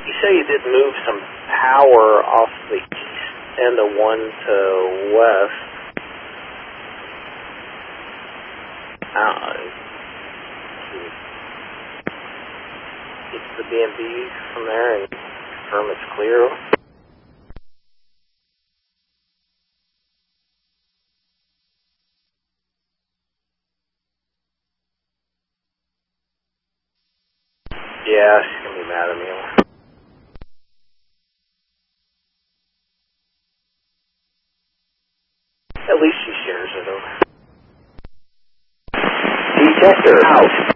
You say you did move some power off the east and the one to west. Get to the BMB from there and confirm it's clear. Yeah, she's going to be mad at me. At least she shares it over. Detector out.